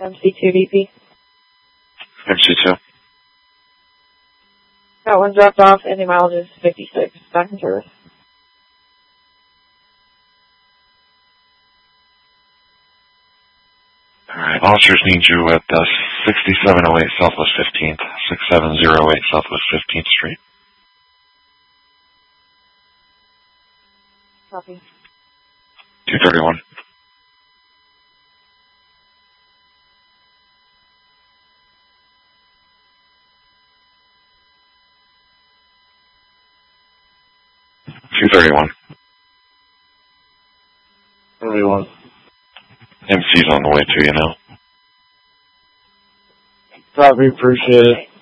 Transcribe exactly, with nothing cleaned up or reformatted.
M C two D P. M C two. Got one dropped off, and the mileage is fifty-six. Back in service. Alright, officers need you at uh, sixty-seven oh eight Southwest fifteenth, sixty-seven oh eight Southwest fifteenth Street. Copy. two thirty-one. two thirty-one. thirty-one. M C's on the way to you now. Copy, appreciate it.